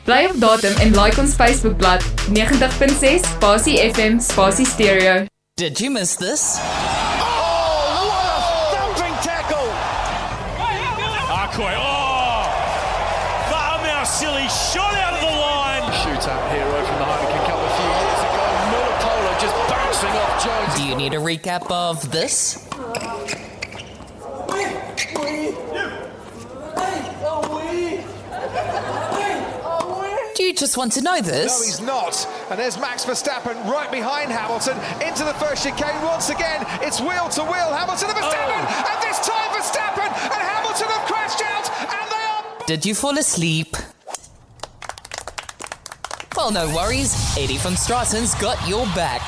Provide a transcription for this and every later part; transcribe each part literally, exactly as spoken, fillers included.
Bly op datum en like ons Facebookblad ninety point six Spasie F M Spasie Stereo. Did you miss this? Oh, what a thumping tackle! Arcoy, oh! Farmhouse silly shot out of the line. Shootout hero from the Heineken Cup a few years ago. Muller just bouncing off Jones. Do you need a recap of this? Do you just want to know this? No, he's not. And there's Max Verstappen right behind Hamilton into the first chicane once again. It's wheel to wheel. Hamilton and Verstappen, oh. and this time Verstappen and Hamilton have crashed out, and they are. Did you fall asleep? Well, no worries. Eddie from Stratton's got your back.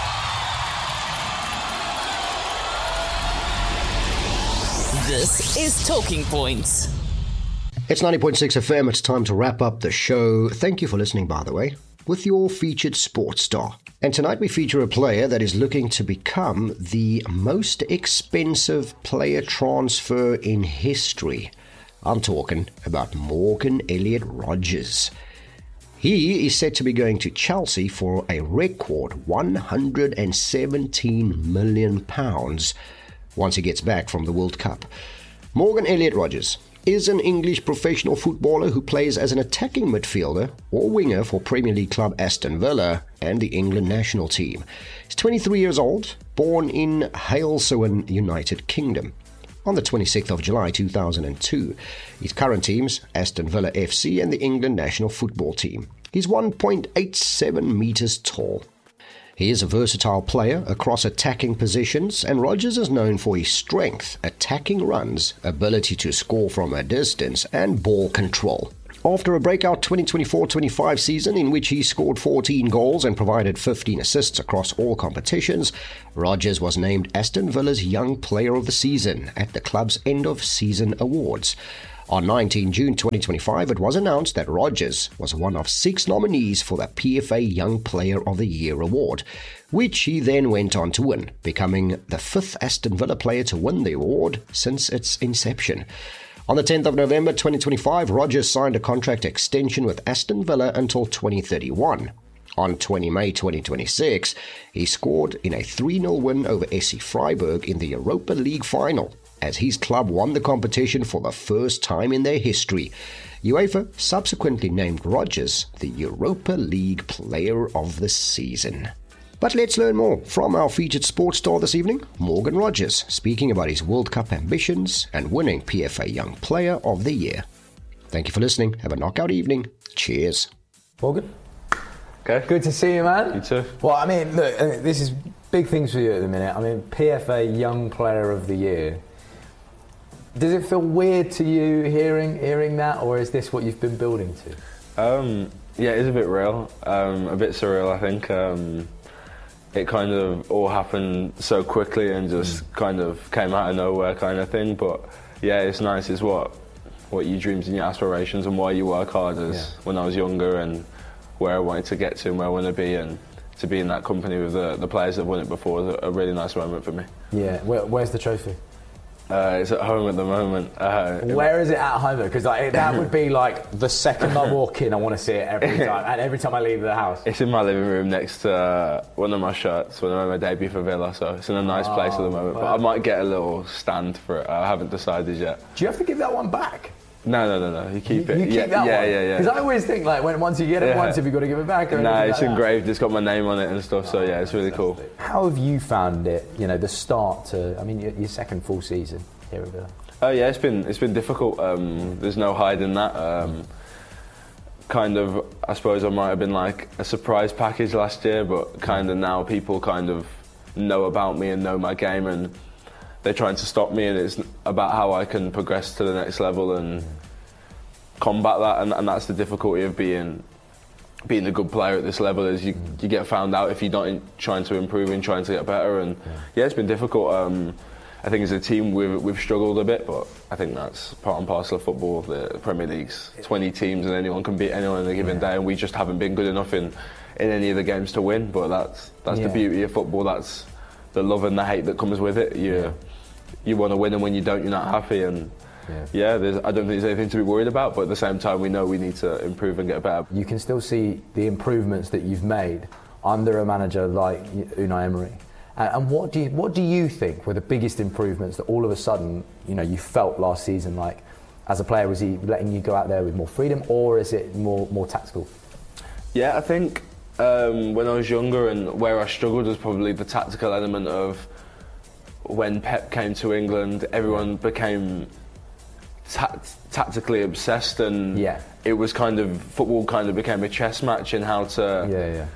This is Talking Points. It's ninety point six F M. It's time to wrap up the show. Thank you for listening, by the way, with your featured sports star. And tonight we feature a player that is looking to become the most expensive player transfer in history. I'm talking about Morgan Elliott Rodgers. He is set to be going to Chelsea for a record one hundred seventeen million pounds once he gets back from the World Cup. Morgan Elliott Rodgers is an English professional footballer who plays as an attacking midfielder or winger for Premier League club Aston Villa and the England national team. He's twenty-three years old, born in Haleswyn, United Kingdom, on the twenty-sixth of July two thousand two. His current teams, Aston Villa F C and the England national football team. He's one point eight seven metres tall. He is a versatile player across attacking positions, and Rodgers is known for his strength, attacking runs, ability to score from a distance, and ball control. After a breakout twenty twenty-four twenty-five season in which he scored fourteen goals and provided fifteen assists across all competitions, Rodgers was named Aston Villa's Young Player of the Season at the club's end-of-season awards. On nineteenth of June twenty twenty-five, it was announced that Rodgers was one of six nominees for the P F A Young Player of the Year award, which he then went on to win, becoming the fifth Aston Villa player to win the award since its inception. On the tenth of November twenty twenty-five, Rodgers signed a contract extension with Aston Villa until twenty thirty-one. On the twentieth of May twenty twenty-six, he scored in a three nil win over S C Freiburg in the Europa League final, as his club won the competition for the first time in their history. UEFA subsequently named Rodgers the Europa League Player of the Season. But let's learn more from our featured sports star this evening, Morgan Rodgers, speaking about his World Cup ambitions and winning P F A Young Player of the Year. Thank you for listening. Have a knockout evening. Cheers. Morgan? Okay. Good to see you, man. You too. Well, I mean, look, this is big things for you at the minute. I mean, P F A Young Player of the Year. Does it feel weird to you hearing hearing that, or is this what you've been building to? Um, yeah, it is a bit real, um, a bit surreal, I think. Um, it kind of all happened so quickly and just mm. kind of came out of nowhere kind of thing. But yeah, it's nice. It's what what your dreams and your aspirations and why you work hard as yeah. when I was younger and where I wanted to get to and where I want to be, and to be in that company with the, the players that have won it before is a, a really nice moment for me. Yeah, Where, where's the trophy? Uh, it's at home at the moment. Uh, Where is it at home? Because like, that would be like the second I walk in, I want to see it every time, and every time I leave the house. It's in my living room next to uh, one of my shirts when I made my debut for Villa, so it's in a nice oh, place at the moment. But I might get a little stand for it. I haven't decided yet. Do you have to give that one back? No, no, no, no. You keep you, it. You keep yeah, that yeah, one? yeah, yeah. Because I always think like when once you get it yeah. once, have you got to give it back? No, nah, it's like engraved. That? It's got my name on it and stuff. So yeah, it's really cool. How have you found it? You know, the start to. I mean, your, your second full season here at Villa. Oh yeah, it's been it's been difficult. Um, there's no hiding that. Um, kind of, I suppose I might have been like a surprise package last year, but kind of now people kind of know about me and know my game, and they're trying to stop me, and it's about how I can progress to the next level and combat that, and, and that's the difficulty of being being a good player at this level, is you you get found out if you're not in, trying to improve and trying to get better, and yeah, yeah it's been difficult. Um, I think as a team we've, we've struggled a bit, but I think that's part and parcel of football. The Premier League's twenty teams and anyone can beat anyone on a given day, and we just haven't been good enough in, in any of the games to win. But that's that's yeah. the beauty of football. That's the love and the hate that comes with it. You yeah. you want to win, and when you don't, you're not happy. And yeah, yeah there's, I don't think there's anything to be worried about, but at the same time we know we need to improve and get better. You can still see the improvements that you've made under a manager like Unai Emery. And what do you, what do you think were the biggest improvements that all of a sudden, you know, you felt last season? Like, as a player, was he letting you go out there with more freedom, or is it more more tactical? Yeah, I think um, when I was younger and where I struggled was probably the tactical element of when Pep came to England, everyone became ta- tactically obsessed, and yeah. it was kind of, football kind of became a chess match in how to... Yeah, yeah.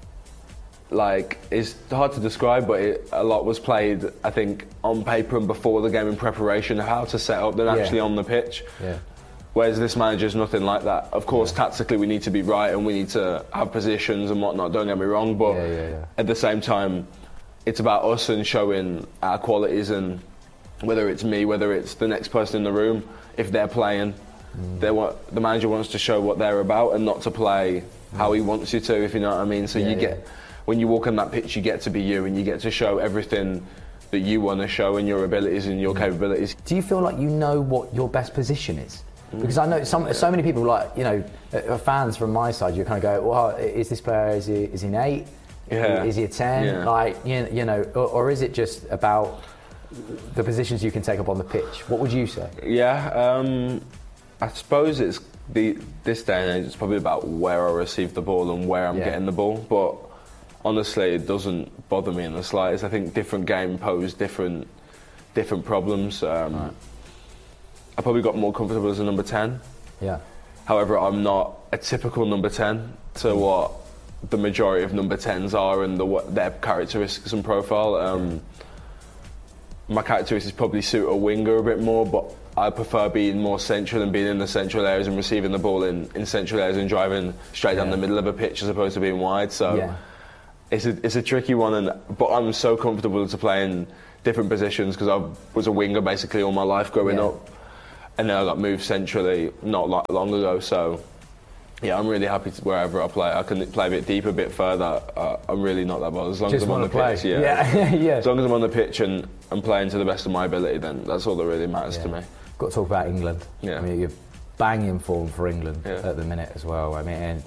Like, it's hard to describe, but it, a lot was played, I think, on paper and before the game in preparation of how to set up than yeah. actually on the pitch. Yeah. Whereas this manager's nothing like that. Of course, yeah. tactically we need to be right and we need to have positions and whatnot, don't get me wrong, but yeah, yeah, yeah. at the same time, it's about us and showing our qualities, and whether it's me, whether it's the next person in the room, if they're playing, mm. they want, the manager wants to show what they're about and not to play mm. how he wants you to, if you know what I mean. So yeah, you yeah. get... When you walk on that pitch, you get to be you, and you get to show everything that you want to show, and your abilities and your mm. capabilities. Do you feel like you know what your best position is? Mm. Because I know some, so many people, like, you know, fans from my side, you kind of go, well, is this player, is he, is he an eight? Yeah. Is he a ten? Yeah. Like, you, you know, or, or is it just about the positions you can take up on the pitch? What would you say? Yeah, um, I suppose it's the this day and age, it's probably about where I receive the ball and where I'm yeah. getting the ball, but honestly, it doesn't bother me in the slightest. I think different game pose different different problems. Um, right. I probably got more comfortable as a number ten. Yeah. However, I'm not a typical number ten to mm. what the majority of number tens are and the, what their characteristics and profile. Um, yeah. My characteristics probably suit a winger a bit more, but I prefer being more central and being in the central areas and receiving the ball in, in central areas and driving straight yeah. down the middle of a pitch as opposed to being wide. So. Yeah. It's a, it's a tricky one, and but I'm so comfortable to play in different positions because I was a winger basically all my life growing yeah. up, and then I got moved centrally not like long ago. So yeah, I'm really happy to wherever I play. I can play a bit deeper, a bit further. Uh, I'm really not that bothered as long Just as I'm on the play. pitch. Yeah. Yeah. yeah. As long as I'm on the pitch and I'm playing to the best of my ability, then that's all that really matters yeah. to me. Got to talk about England. Yeah. I mean, you're banging form for England yeah. at the minute as well. I mean, and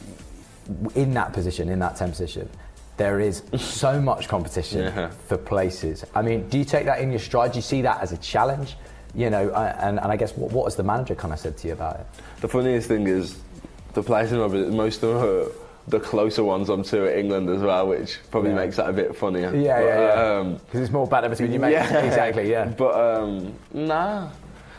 in that position, in that ten position, there is so much competition yeah. for places. I mean, do you take that in your stride? Do you see that as a challenge? You know, and, and I guess what, what has the manager kind of said to you about it? The funniest thing is the players in my position, most of them are the closer ones I'm to at England as well, which probably yeah. makes that a bit funnier. Yeah, but, yeah, yeah. Because um, it's more banter between you, mate. Yeah. Exactly, yeah. But um, nah,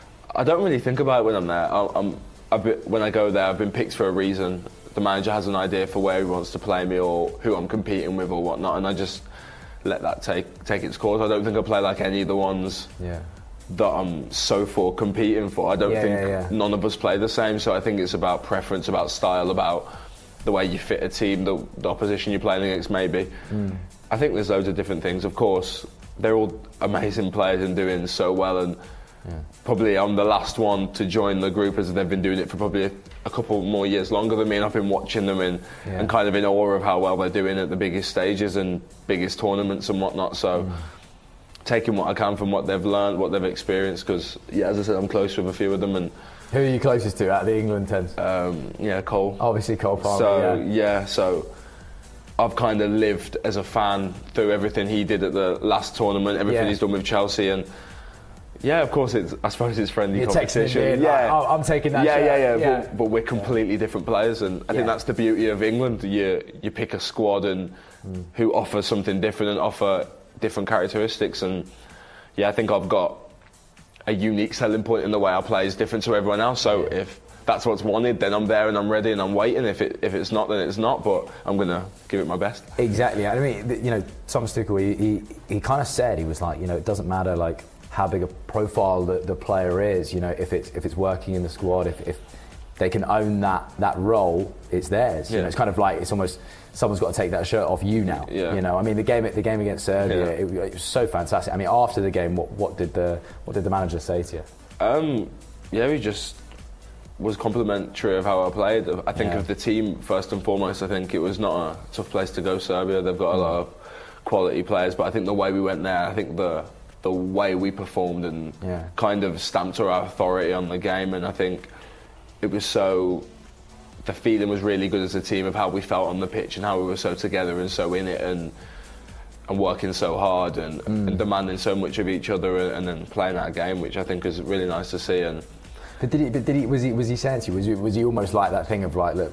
I don't really think about it when I'm there. I, I'm, I've been, when I go there, I've been picked for a reason. The manager has an idea for where he wants to play me or who I'm competing with or whatnot, and I just let that take take its course. I don't think I play like any of the ones yeah. that I'm so for competing for. I don't yeah, think yeah, yeah. none of us play the same, so I think it's about preference, about style, about the way you fit a team, the, the opposition you're playing against maybe. Mm. I think there's loads of different things. Of course, they're all amazing players and doing so well, and yeah. probably I'm the last one to join the group as they've been doing it for probably a, a couple more years longer than me, and I've been watching them and, yeah. and kind of in awe of how well they're doing at the biggest stages and biggest tournaments and whatnot. So mm. taking what I can from what they've learned, what they've experienced, because yeah, as I said, I'm close with a few of them. And who are you closest to out of the England tens? Um, yeah, Cole. Obviously Cole Palmer. So yeah. yeah, so I've kind of lived as a fan through everything he did at the last tournament, everything yeah. he's done with Chelsea, and yeah, of course, it's. I suppose it's friendly You're competition. In, yeah, like, oh, I'm taking that. Yeah, shirt. yeah, yeah, yeah. But, but we're completely yeah. different players, and I yeah. think that's the beauty of England. You you pick a squad and mm. who offer something different and offer different characteristics, and yeah, I think I've got a unique selling point in the way I play is different to everyone else. So yeah. if that's what's wanted, then I'm there and I'm ready and I'm waiting. If it if it's not, then it's not. But I'm gonna give it my best. Exactly. I mean, you know, Thomas Tuchel, he he, he kind of said, he was like, you know, it doesn't matter like how big a profile the, the player is, you know, if it's if it's working in the squad, if, if they can own that that role, it's theirs. Yeah. You know, it's kind of like it's almost someone's got to take that shirt off you now. Yeah. You know, I mean, the game the game against Serbia, yeah. it, it was so fantastic. I mean, after the game, what, what did the what did the manager say to you? Um, yeah, he just was complimentary of how I played. I think yeah. of the team first and foremost. I think it was not a tough place to go. Serbia, they've got a lot of quality players, but I think the way we went there, I think the the way we performed and yeah. kind of stamped our authority on the game. And I think it was so, the feeling was really good as a team of how we felt on the pitch and how we were so together and so in it and and working so hard and, mm. and demanding so much of each other and then playing that game, which I think was really nice to see. And but did he? But did he? Was he? Was he saying to you? Was he? Was he almost like that thing of like, look,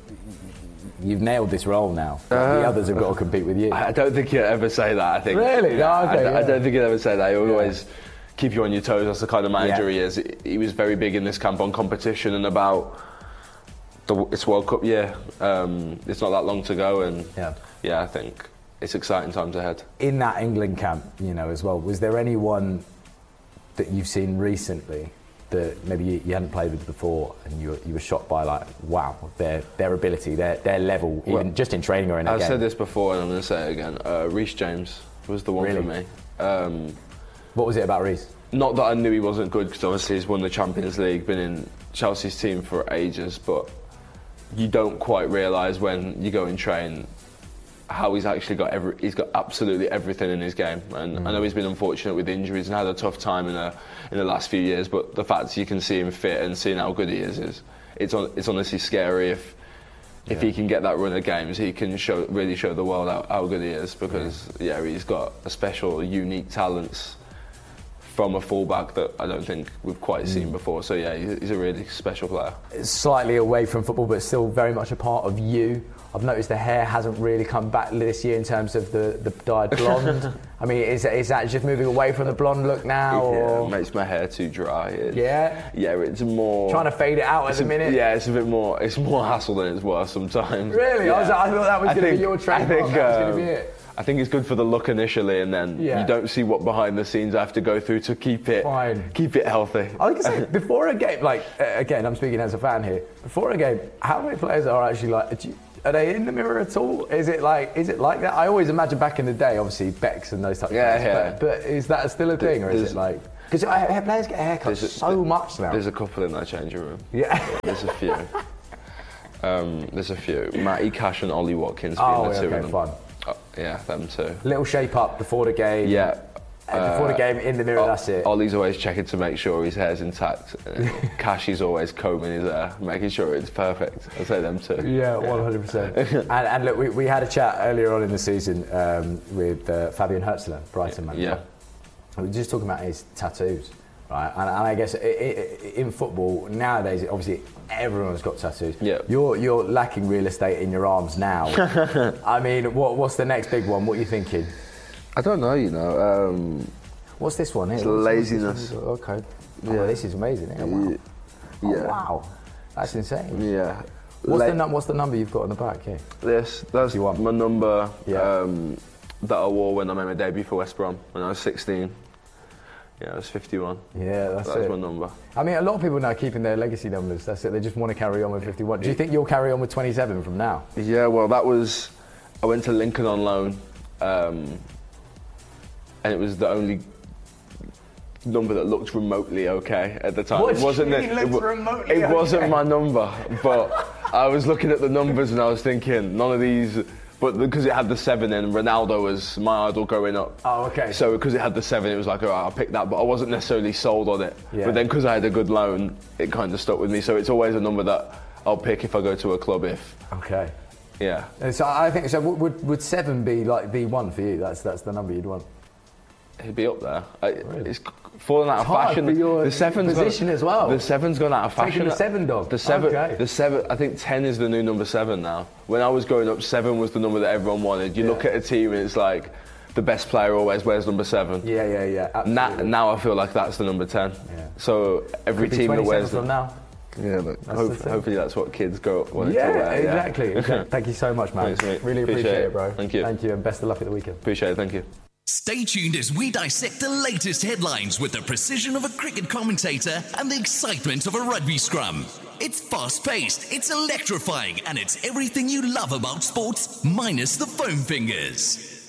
you've nailed this role now. Uh, the others have got to compete with you. I don't think he'd ever say that. I think. Really? No, okay, I, yeah. I don't think he'd ever say that. He would yeah. always keep you on your toes. That's the kind of manager yeah. he is. He was very big in this camp on competition and about the it's World Cup year. Um, it's not that long to go, and yeah, yeah, I think it's exciting times ahead. In that England camp, you know, as well, was there anyone that you've seen recently that maybe you, you hadn't played with before and you were, you were shocked by, like, wow, their their ability, their their level, even well, just in training or in a I've game? said this before and I'm going to say it again. Uh, Reece James was the one really? for me. Um, what was it about Reece? Not that I knew he wasn't good, because obviously he's won the Champions League, been in Chelsea's team for ages, but you don't quite realise when you go and train how he's actually got every, he's got absolutely everything in his game. And mm. I know he's been unfortunate with injuries and had a tough time in a, in the last few years, but the fact you can see him fit and seeing how good he is, is it's on, it's honestly scary. If if yeah. he can get that run of games, he can show really show the world how, how good he is, because yeah. yeah, he's got a special, unique talents from a fullback that I don't think we've quite mm. seen before. So yeah, he's, he's a really special player. Slightly away from football, but still very much a part of you. I've noticed the hair hasn't really come back this year in terms of the, the dyed blonde. I mean, is, is that just moving away from the blonde look now? Or? Yeah, it makes my hair too dry. It's, yeah? Yeah, it's more... Trying to fade it out at the minute? Yeah, it's a bit more, it's more hassle than it's worth sometimes. Really? Yeah. I, was, I thought that was going to be your trademark. I think, that was um, going to be it. I think it's good for the look initially, and then yeah. you don't see what behind the scenes I have to go through to keep it Fine. keep it healthy. I was going to say, before a game, like, uh, again, I'm speaking as a fan here, before a game, how many players are actually like... Do you, Are they in the mirror at all? Is it like is it like that? I always imagine back in the day, obviously Becks and those types yeah, of things. yeah. But, but is that still a thing, or is there's, it like because players get haircuts so much now? There's a couple in that changing room. Yeah, there's a few. Um, there's a few. Matty Cash and Ollie Watkins. Oh, being the two okay, of them. fun. Oh, yeah, them too. Little shape up before the game. Yeah. Uh, before the game, in the mirror, o- that's it. Ollie's always checking to make sure his hair's intact. Cash is always combing his hair, making sure it's perfect. I'd say them too. Yeah, one hundred percent. And, and look, we, we had a chat earlier on in the season um, with uh, Fabian Hertzler, Brighton manager. Yeah. We were just talking about his tattoos, right? And, and I guess it, it, in football nowadays, obviously everyone's got tattoos. Yeah. You're you're lacking real estate in your arms now. I mean, what what's the next big one? What are you thinking? I don't know, you know. Um, What's this one here? It's What's laziness. This okay. Oh, yeah. well, this is amazing. Eh? Wow. Yeah. Oh, wow. That's insane. Yeah. What's, La- the num- what's the number you've got on the back here? This, that's my number yeah. um, that I wore when I made my debut for West Brom when I was sixteen. Yeah, I was fifty-one. Yeah, that's that it. That's my number. I mean, a lot of people now keeping their legacy numbers. That's it. They just want to carry on with fifty-one. Do you think you'll carry on with twenty-seven from now? Yeah, well, that was... I went to Lincoln on loan, um, and it was the only number that looked remotely okay at the time. What it wasn't do you mean it, looks it, remotely it okay? wasn't my number, but I was looking at the numbers and I was thinking, none of these... But because it had the seven in, Ronaldo was my idol growing up. Oh, okay. So because it had the seven, it was like, all right, I'll pick that. But I wasn't necessarily sold on it. Yeah. But then because I had a good loan, it kind of stuck with me. So it's always a number that I'll pick if I go to a club. If okay. Yeah. So I think so. Would would seven be like the one for you? That's that's the number you'd want. He'd be up there. I, really? It's fallen out it's of fashion. For your the seven's position gone, as well. The seven's gone out of fashion. Taking the seven dog. The seven. Okay. The seven. I think ten is the new number seven now. When I was growing up, seven was the number that everyone wanted. You yeah. look at a team and it's like the best player always wears number seven. Yeah, yeah, yeah. Now, Absolutely. now I feel like that's the number ten. Yeah. So every Could team that wears from now. Yeah, but hope, hopefully that's what kids grow up wanting yeah, to wear. Exactly, yeah, exactly. Thank you so much, man. Thanks, really appreciate, appreciate it. it, bro. Thank you. Thank you, and best of luck at the weekend. Appreciate it. Thank you. Stay tuned as we dissect the latest headlines with the precision of a cricket commentator and the excitement of a rugby scrum. It's fast-paced, it's electrifying, and it's everything you love about sports, minus the foam fingers.